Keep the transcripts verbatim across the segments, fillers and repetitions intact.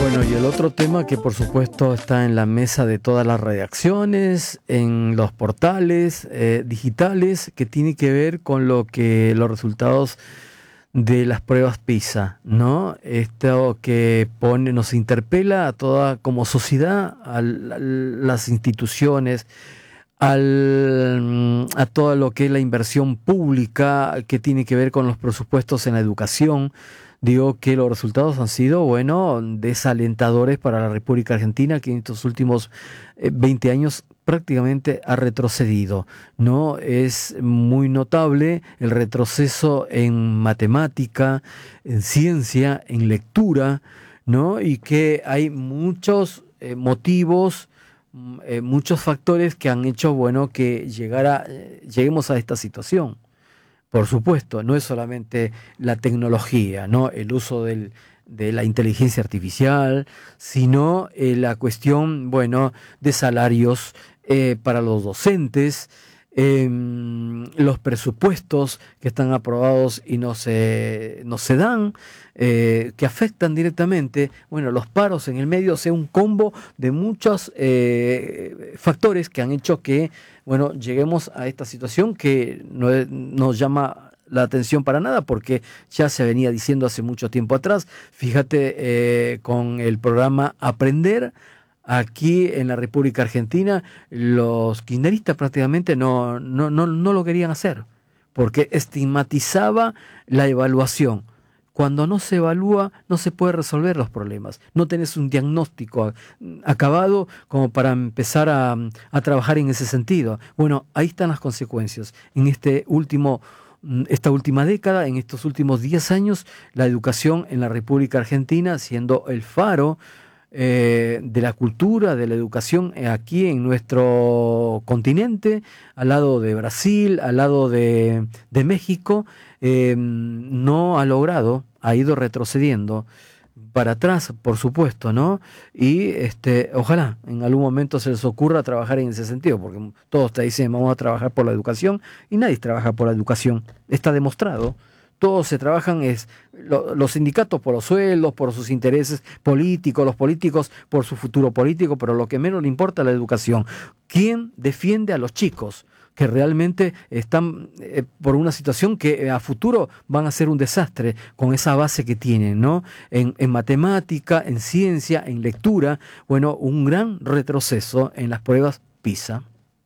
Bueno, y el otro tema que por supuesto está en la mesa de todas las redacciones, en los portales eh, digitales, que tiene que ver con lo que los resultados de las pruebas PISA, ¿no? Esto que pone, nos interpela a toda como sociedad, a, la- las instituciones, al, a todo lo que es la inversión pública que tiene que ver con los presupuestos en la educación. Digo que los resultados han sido, bueno, desalentadores para la República Argentina, que en estos últimos eh, veinte años prácticamente ha retrocedido, ¿no? Es muy notable el retroceso en matemática, en ciencia, en lectura, ¿no? Y que hay muchos eh, motivos, mm, eh, muchos factores que han hecho, bueno, que llegara, eh, lleguemos a esta situación. Por supuesto, no es solamente la tecnología, ¿no? El uso del, de la inteligencia artificial, sino eh, la cuestión, bueno, de salarios eh, para los docentes, eh, los presupuestos que están aprobados y no se, no se dan, eh, que afectan directamente, bueno, los paros en el medio, o sea, un combo de muchos eh, factores que han hecho que, bueno, lleguemos a esta situación que no es- nos llama la atención para nada, porque ya se venía diciendo hace mucho tiempo atrás. Fíjate, eh, con el programa Aprender, aquí en la República Argentina, los kirchneristas prácticamente no, no, no, no lo querían hacer, porque estigmatizaba la evaluación. Cuando no se evalúa, no se puede resolver los problemas. No tenés un diagnóstico a- acabado como para empezar a, a trabajar en ese sentido. Bueno, ahí están las consecuencias. En este último, mm, esta última década, en estos últimos diez años, la educación en la República Argentina, siendo el faro eh, de la cultura, de la educación eh, aquí en nuestro continente, al lado de Brasil, al lado de, de México, eh, no ha logrado, ha ido retrocediendo para atrás, por supuesto, ¿no? Y este, ojalá en algún momento se les ocurra trabajar en ese sentido, porque todos te dicen vamos a trabajar por la educación y nadie trabaja por la educación, está demostrado. Todos se trabajan, es, lo- los sindicatos por los sueldos, por sus intereses políticos, los políticos por su futuro político, pero lo que menos le importa es la educación. ¿Quién defiende a los chicos que realmente están eh, por una situación que eh, a futuro van a ser un desastre con esa base que tienen, ¿no? En, en matemática, en ciencia, en lectura, bueno, un gran retroceso en las pruebas PISA.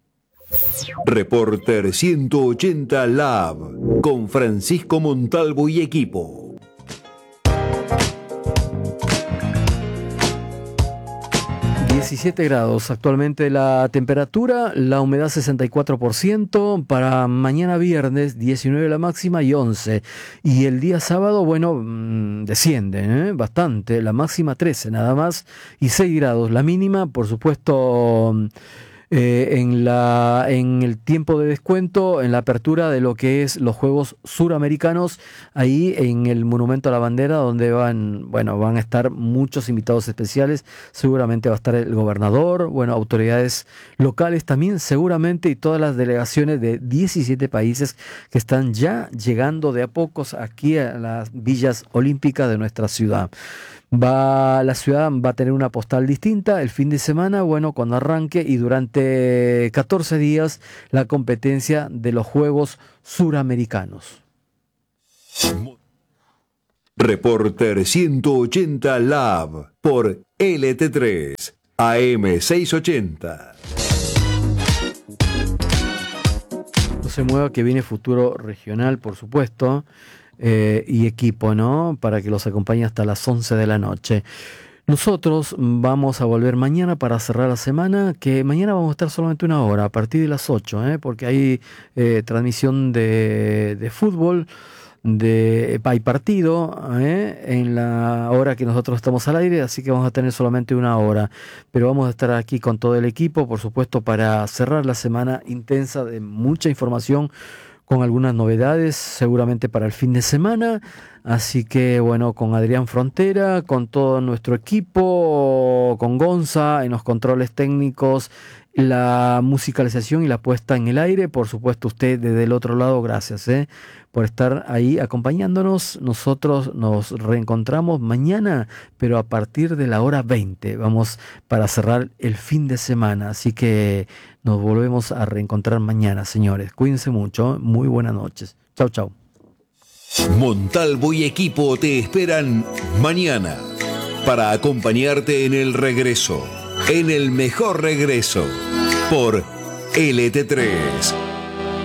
Reporter ciento ochenta Lab con Francisco Montalvo y equipo. diecisiete grados actualmente la temperatura, la humedad sesenta y cuatro por ciento, para mañana viernes diecinueve la máxima y once. Y el día sábado, bueno, mm, desciende ¿eh? bastante, la máxima trece nada más y seis grados. La mínima, por supuesto, eh, en la, en el tiempo de descuento, en la apertura de lo que es los Juegos Suramericanos, ahí en el Monumento a la Bandera, donde van, bueno, van a estar muchos invitados especiales. Seguramente va a estar el gobernador, bueno, autoridades locales también seguramente, y todas las delegaciones de diecisiete países que están ya llegando de a pocos aquí a las villas olímpicas de nuestra ciudad. Va, la ciudad va a tener una postal distinta el fin de semana, bueno, cuando arranque, y durante catorce días la competencia de los Juegos Suramericanos. Reporter ciento ochenta Lab por L T tres A M seiscientos ochenta. No se mueva, que viene Futuro Regional, por supuesto, eh, y equipo, ¿no? Para que los acompañe hasta las once de la noche. Nosotros vamos a volver mañana para cerrar la semana, que mañana vamos a estar solamente una hora, a partir de las ocho, ¿eh? Porque hay eh, transmisión de, de fútbol, de, hay partido ¿eh? en la hora que nosotros estamos al aire, así que vamos a tener solamente una hora. Pero vamos a estar aquí con todo el equipo, por supuesto, para cerrar la semana intensa de mucha información, con algunas novedades seguramente para el fin de semana. Así que bueno, con Adrián Frontera, con todo nuestro equipo, con Gonza en los controles técnicos la musicalización y la puesta en el aire. Por supuesto, usted desde el otro lado, gracias ¿eh? por estar ahí acompañándonos. Nosotros nos reencontramos mañana, pero a partir de la hora veinte. Vamos para cerrar el fin de semana. Así que nos volvemos a reencontrar mañana, señores. Cuídense mucho. Muy buenas noches. Chau, chau. Montalvo y equipo te esperan mañana para acompañarte en el regreso, en el mejor regreso, por L T tres.